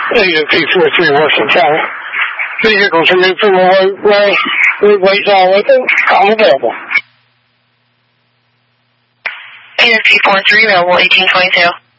AMP43 Washington. Vehicles removed from the roadways all available. AMP43 available 1822.